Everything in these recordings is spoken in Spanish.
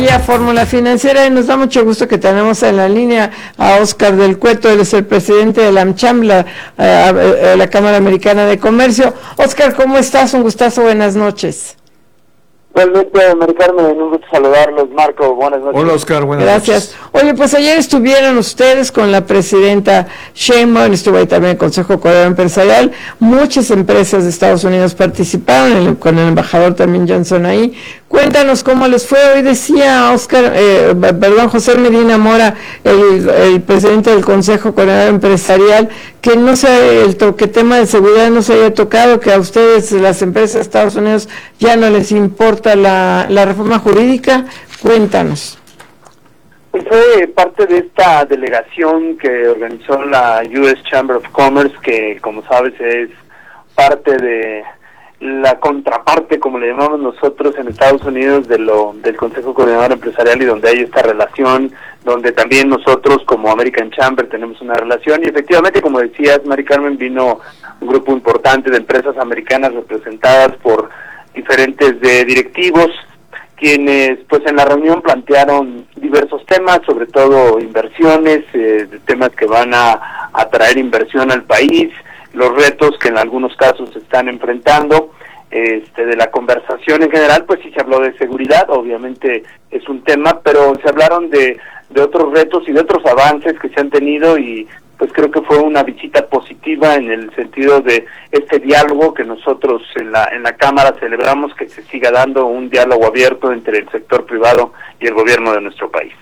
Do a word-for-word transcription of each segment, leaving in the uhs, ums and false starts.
Fórmula Financiera, y nos da mucho gusto que tenemos en la línea a Óscar del Cueto. Él es el presidente de la AmCham, la, eh, la Cámara Americana de Comercio. Óscar, ¿cómo estás? Un gustazo, buenas noches. Realmente, Mari Carmen, un gusto saludarlos. Marco, buenas noches. Hola, Óscar, buenas Gracias. noches. Oye, pues ayer estuvieron ustedes con la presidenta Sheinbaum, estuvo ahí también el Consejo Coreano Empresarial, muchas empresas de Estados Unidos participaron, el, con el embajador también Johnson ahí. Cuéntanos cómo les fue. Hoy decía Óscar, eh, perdón, José Medina Mora, el, el presidente del Consejo Coreano Empresarial, que no se, el toque tema de seguridad no se haya tocado, que a ustedes, las empresas de Estados Unidos, ya no les importa la, la reforma jurídica. Cuéntanos. Pues fue parte de esta delegación que organizó la U S Chamber of Commerce, que como sabes es parte de la contraparte, como le llamamos nosotros en Estados Unidos, de lo del Consejo Coordinador Empresarial, y donde hay esta relación, donde también nosotros como American Chamber tenemos una relación. Y efectivamente, como decías, Mari Carmen, vino un grupo importante de empresas americanas representadas por diferentes de directivos, quienes pues en la reunión plantearon diversos temas, sobre todo inversiones, eh, temas que van a atraer inversión al país, los retos que en algunos casos se están enfrentando. Este, de la conversación en general, pues sí se habló de seguridad, obviamente es un tema, pero se hablaron de, de otros retos y de otros avances que se han tenido, y pues creo que fue una visita positiva en el sentido de este diálogo que nosotros en la en la Cámara celebramos, que se siga dando un diálogo abierto entre el sector privado y el gobierno de nuestro país.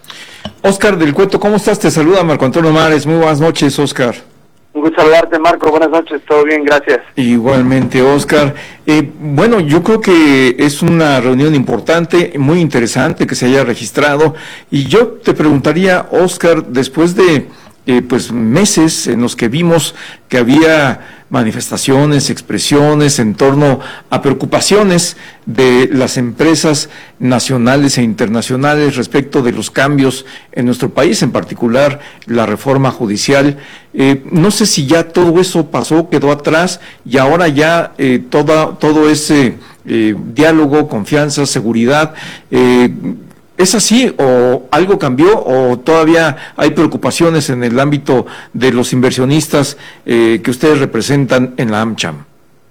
Óscar del Cueto, ¿cómo estás? Te saluda Marco Antonio Mares. Muy buenas noches, Óscar. Un gusto saludarte, Marco. Buenas noches. Todo bien, gracias. Igualmente, Óscar. Eh, bueno, yo creo que es una reunión importante, muy interesante que se haya registrado. Y yo te preguntaría, Óscar, después de eh, pues meses en los que vimos que había manifestaciones, expresiones en torno a preocupaciones de las empresas nacionales e internacionales respecto de los cambios en nuestro país, en particular la reforma judicial. Eh, no sé si ya todo eso pasó, quedó atrás, y ahora ya eh, toda, todo ese eh, diálogo, confianza, seguridad, eh, ¿es así o algo cambió o todavía hay preocupaciones en el ámbito de los inversionistas eh, que ustedes representan en la AmCham?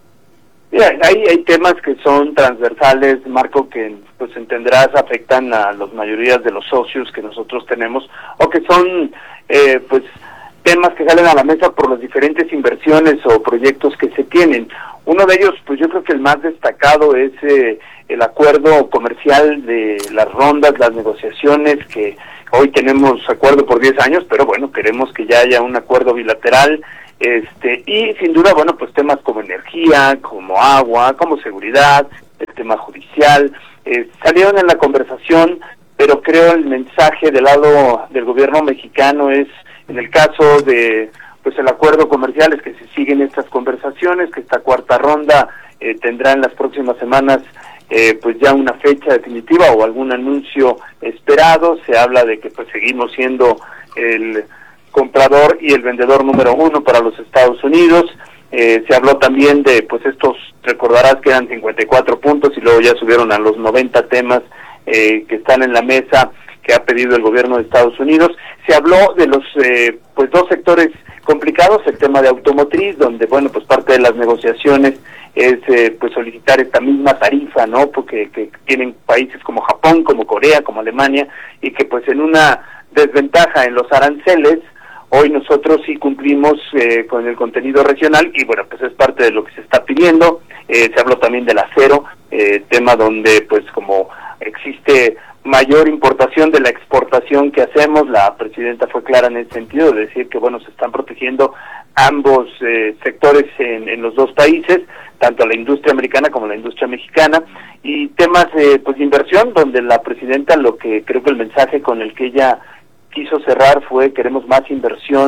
Mira, hay, hay temas que son transversales, Marco, que pues entenderás afectan a las mayorías de los socios que nosotros tenemos, o que son eh, pues temas que salen a la mesa por las diferentes inversiones o proyectos que se tienen. Uno de ellos, pues yo creo que el más destacado es eh, el acuerdo comercial de las rondas, las negociaciones, que hoy tenemos acuerdo por diez años, pero bueno, queremos que ya haya un acuerdo bilateral, este y sin duda, bueno, pues temas como energía, como agua, como seguridad, el tema judicial, eh, salieron en la conversación, pero creo el mensaje del lado del gobierno mexicano es, en el caso de pues el acuerdo comercial, es que se siguen estas conversaciones, que esta cuarta ronda eh, tendrá en las próximas semanas eh, pues ya una fecha definitiva o algún anuncio esperado. Se habla de que pues seguimos siendo el comprador y el vendedor número uno para los Estados Unidos. Eh, se habló también de pues estos, recordarás que eran cincuenta y cuatro puntos y luego ya subieron a los noventa temas eh, que están en la mesa, que ha pedido el gobierno de Estados Unidos. Se habló de los eh, pues dos sectores complicados, el tema de automotriz, donde bueno, pues parte de las negociaciones es eh, pues solicitar esta misma tarifa, ¿no? Porque que tienen países como Japón, como Corea, como Alemania, y que pues en una desventaja en los aranceles, hoy nosotros sí cumplimos eh, con el contenido regional, y bueno, pues es parte de lo que se está pidiendo. Eh, se habló también del acero, eh, tema donde pues como existe mayor importación de la exportación que hacemos, la presidenta fue clara en ese sentido, de decir que bueno, se están protegiendo ambos eh, sectores en, en los dos países, tanto la industria americana como la industria mexicana, y temas eh, pues de inversión, donde la presidenta, lo que creo que el mensaje con el que ella quiso cerrar fue: queremos más inversión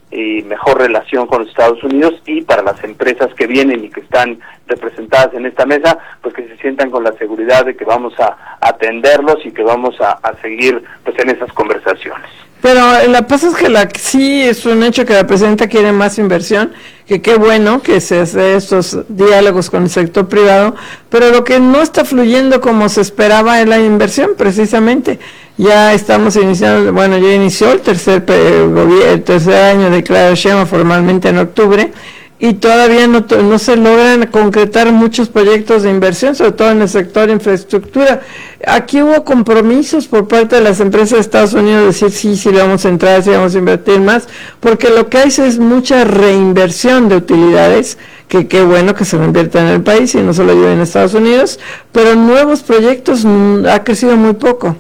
y mejor relación con los Estados Unidos, y para las empresas que vienen y que están representadas en esta mesa, pues que se sientan con la seguridad de que vamos a atenderlos y que vamos a, a seguir pues en esas conversaciones. Pero la pasa es que la, sí es un hecho que la presidenta quiere más inversión, que qué bueno que se hace estos diálogos con el sector privado, pero lo que no está fluyendo como se esperaba es la inversión, precisamente. Ya estamos iniciando, bueno, ya inició el tercer, el tercer año de Claudia Sheinbaum formalmente en octubre, y todavía no, no se logran concretar muchos proyectos de inversión, sobre todo en el sector de infraestructura. Aquí hubo compromisos por parte de las empresas de Estados Unidos de decir sí, sí le vamos a entrar, sí vamos a invertir más, porque lo que hay es mucha reinversión de utilidades, que qué bueno que se reinvierta en el país y no solo ayuda en Estados Unidos, pero nuevos proyectos mmm, ha crecido muy poco.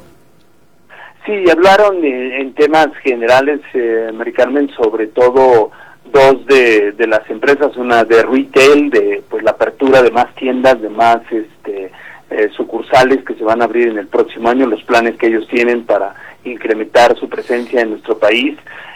Sí, hablaron en, en temas generales, eh, Mari Carmen, sobre todo dos de, de las empresas, una de retail, de pues la apertura de más tiendas, de más este eh, sucursales que se van a abrir en el próximo año, los planes que ellos tienen para incrementar su presencia en nuestro país,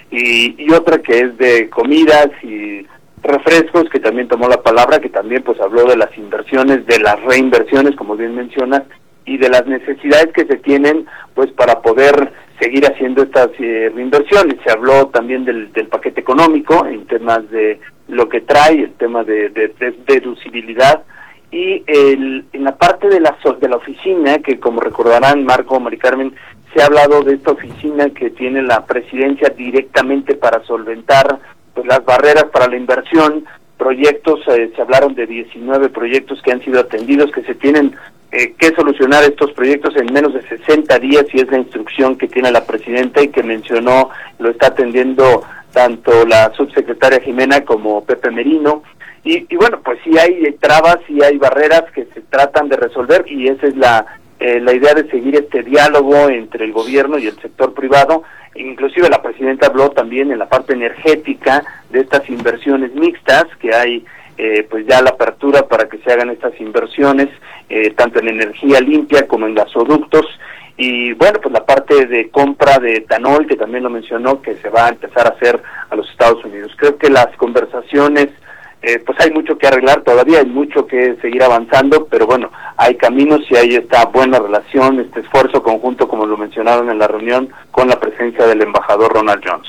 y, y otra que es de comidas y refrescos, que también tomó la palabra, que también pues habló de las inversiones, de las reinversiones, como bien mencionas, y de las necesidades que se tienen pues para poder seguir haciendo estas eh, reinversiones. Se habló también del, del paquete económico en temas de lo que trae, el tema de, de, de deducibilidad, y el, en la parte de la de la oficina, que como recordarán Marco, Mari Carmen, se ha hablado de esta oficina que tiene la presidencia directamente para solventar pues las barreras para la inversión, proyectos, eh, se hablaron de diecinueve proyectos que han sido atendidos, que se tienen eh, que solucionar estos proyectos en menos de sesenta días, y es la instrucción que tiene la presidenta y que mencionó, lo está atendiendo tanto la subsecretaria Jimena como Pepe Merino, y, y bueno, pues sí hay trabas, sí hay barreras que se tratan de resolver, y esa es la, eh, la idea de seguir este diálogo entre el gobierno y el sector privado. Inclusive la presidenta habló también en la parte energética de estas inversiones mixtas, que hay eh, pues ya la apertura para que se hagan estas inversiones, eh, tanto en energía limpia como en gasoductos, y bueno, pues la parte de compra de etanol, que también lo mencionó, que se va a empezar a hacer a los Estados Unidos. Creo que las conversaciones, eh, pues hay mucho que arreglar todavía, hay mucho que seguir avanzando, pero bueno, hay caminos y hay esta buena relación, este esfuerzo conjunto, como lo mencionaron en la reunión, con la presencia del embajador Ronald Jones.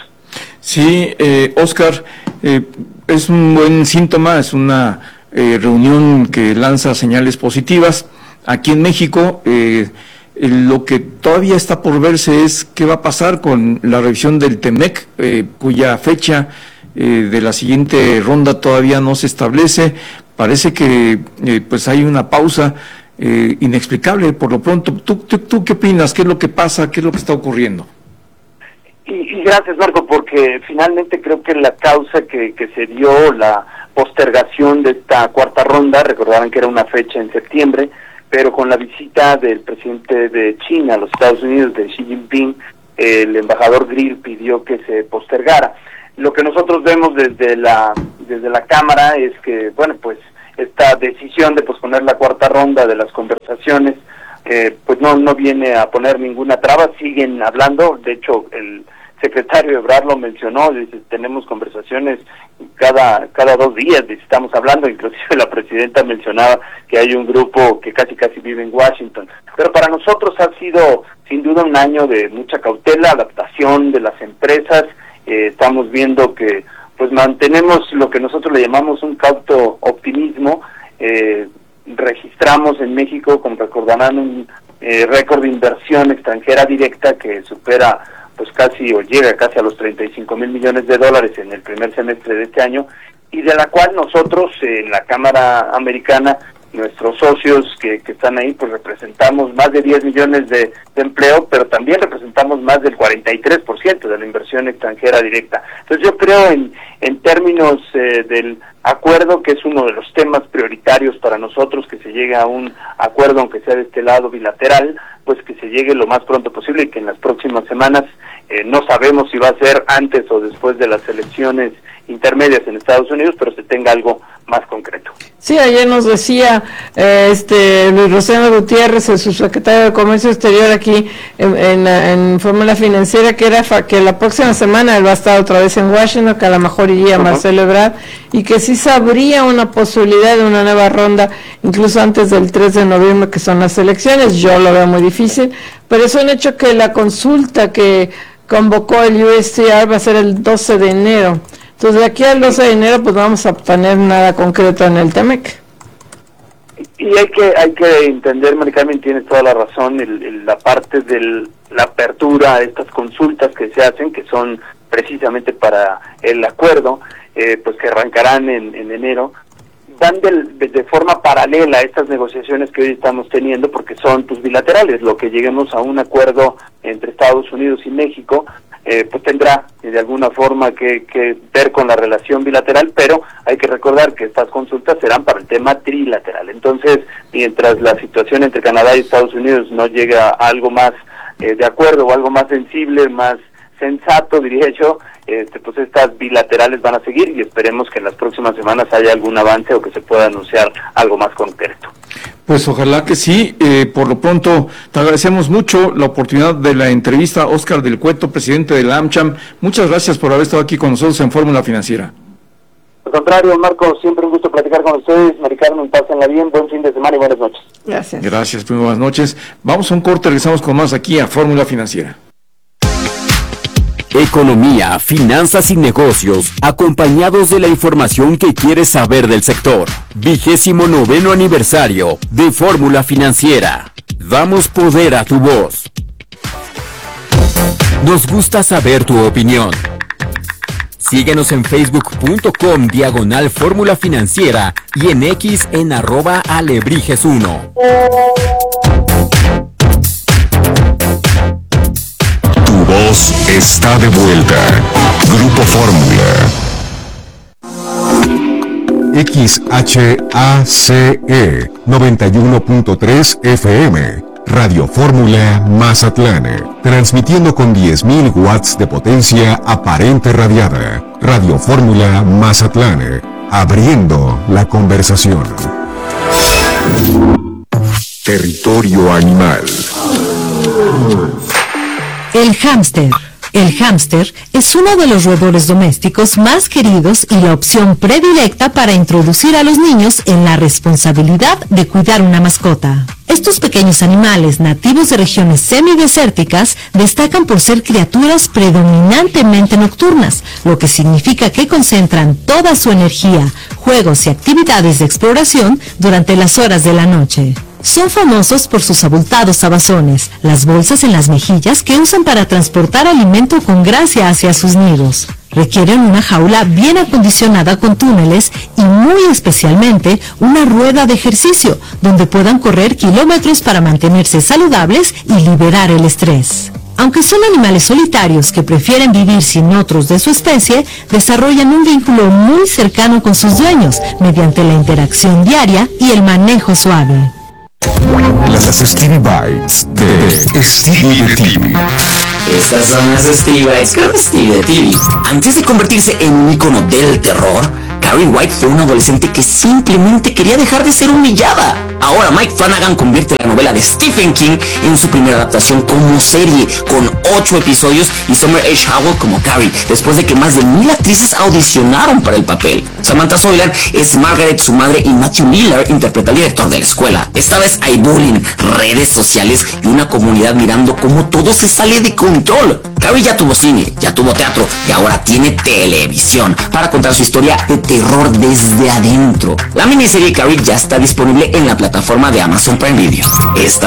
Sí, eh, Oscar, eh, es un buen síntoma, es una eh, reunión que lanza señales positivas. Aquí en México, eh, lo que todavía está por verse es qué va a pasar con la revisión del TEMEC, eh, cuya fecha eh, de la siguiente ronda todavía no se establece. Parece que eh, pues hay una pausa eh, inexplicable por lo pronto. ¿Tú, tú, ¿Tú qué opinas? ¿Qué es lo que pasa? ¿Qué es lo que está ocurriendo? Y, y gracias, Marco, porque finalmente creo que la causa que, que se dio, la postergación de esta cuarta ronda, recordarán que era una fecha en septiembre, pero con la visita del presidente de China a los Estados Unidos, de Xi Jinping, el embajador Grill pidió que se postergara. Lo que nosotros vemos desde la desde la Cámara es que, bueno, pues esta decisión de posponer la cuarta ronda de las conversaciones, eh, pues no no viene a poner ninguna traba, siguen hablando. De hecho, el secretario Ebrard lo mencionó, dice, tenemos conversaciones cada cada dos días, estamos hablando, inclusive la presidenta mencionaba que hay un grupo que casi casi vive en Washington. Pero para nosotros ha sido sin duda un año de mucha cautela, adaptación de las empresas. Eh, estamos viendo que pues mantenemos lo que nosotros le llamamos un cauto optimismo. Eh, registramos en México, como recordarán, un eh, récord de inversión extranjera directa que supera pues casi o llega casi a los treinta y cinco mil millones de dólares en el primer semestre de este año, y de la cual nosotros eh, en la Cámara Americana, nuestros socios que, que están ahí, pues representamos más de diez millones de, de empleo, pero también representamos más del cuarenta y tres por ciento de la inversión extranjera directa. Entonces yo creo en, en términos eh, del acuerdo, que es uno de los temas prioritarios para nosotros, que se llegue a un acuerdo, aunque sea de este lado bilateral, pues que se llegue lo más pronto posible, y que en las próximas semanas, eh, no sabemos si va a ser antes o después de las elecciones intermedias en Estados Unidos, pero se tenga algo más concreto. Sí, ayer nos decía eh, este Luis Rosendo Gutiérrez, el subsecretario de Comercio Exterior aquí en, en, en Fórmula Financiera, que era fa, que la próxima semana él va a estar otra vez en Washington, que a lo mejor iría uh-huh. Marcelo Ebrard, y que sí sabría una posibilidad de una nueva ronda, incluso antes del tres de noviembre, que son las elecciones. Yo lo veo muy difícil, pero es un hecho que la consulta que convocó el U S T R va a ser el doce de enero. Entonces, de aquí al doce de enero, pues vamos a tener nada concreto en el Temec. Y hay que hay que entender, Mari Carmen, tienes toda la razón, el, el, la parte de la apertura a estas consultas que se hacen, que son precisamente para el acuerdo, eh, pues que arrancarán en, en enero, dan de, de forma paralela a estas negociaciones que hoy estamos teniendo, porque son pues bilaterales. Lo que lleguemos a un acuerdo entre Estados Unidos y México, Eh, pues tendrá eh, de alguna forma que, que ver con la relación bilateral, pero hay que recordar que estas consultas serán para el tema trilateral. Entonces, mientras la situación entre Canadá y Estados Unidos no llega a algo más eh, de acuerdo o algo más sensible, más sensato, diría yo, este, pues estas bilaterales van a seguir y esperemos que en las próximas semanas haya algún avance o que se pueda anunciar algo más concreto. Pues ojalá que sí. Eh, por lo pronto, te agradecemos mucho la oportunidad de la entrevista. Óscar del Cueto, presidente de la AmCham, muchas gracias por haber estado aquí con nosotros en Fórmula Financiera. Al contrario, Marco, siempre un gusto platicar con ustedes. Mari Carmen, pásenla bien, buen fin de semana y buenas noches. Gracias. Gracias, muy buenas noches. Vamos a un corte, regresamos con más aquí a Fórmula Financiera. Economía, finanzas y negocios, acompañados de la información que quieres saber del sector. Vigésimo noveno aniversario de Fórmula Financiera. Damos poder a tu voz. Nos gusta saber tu opinión. Síguenos en facebook.com diagonal Fórmula Financiera y en X en arroba alebrijes uno. Tu voz está de vuelta. Grupo Fórmula. X H A C E noventa y uno punto tres F M. Radio Fórmula Mazatlán. Transmitiendo con diez mil watts de potencia aparente radiada. Radio Fórmula Mazatlán. Abriendo la conversación. Territorio animal. El hámster. El hámster es uno de los roedores domésticos más queridos y la opción predilecta para introducir a los niños en la responsabilidad de cuidar una mascota. Estos pequeños animales nativos de regiones semidesérticas destacan por ser criaturas predominantemente nocturnas, lo que significa que concentran toda su energía, juegos y actividades de exploración durante las horas de la noche. Son famosos por sus abultados abazones, las bolsas en las mejillas que usan para transportar alimento con gracia hacia sus nidos. Requieren una jaula bien acondicionada con túneles y muy especialmente una rueda de ejercicio donde puedan correr kilómetros para mantenerse saludables y liberar el estrés. Aunque son animales solitarios que prefieren vivir sin otros de su especie, desarrollan un vínculo muy cercano con sus dueños mediante la interacción diaria y el manejo suave. Las Stevie Bites de Stevie de T V. Estas son las Stevie Bites con Stevie de T V. Antes de convertirse en un ícono del terror, Carrie White fue una adolescente que simplemente quería dejar de ser humillada. Ahora Mike Flanagan convierte la novela de Stephen King en su primera adaptación como serie, con ocho episodios y Summer H. Howell como Carrie, después de que más de mil actrices audicionaron para el papel. Samantha Soiler es Margaret, su madre, y Matthew Miller interpreta al director de la escuela. Esta vez hay bullying, redes sociales y una comunidad mirando cómo todo se sale de control. Carrie ya tuvo cine, ya tuvo teatro y ahora tiene televisión para contar su historia de terror desde adentro. La miniserie Carrie ya está disponible en la plataforma de Amazon Prime Video. Esta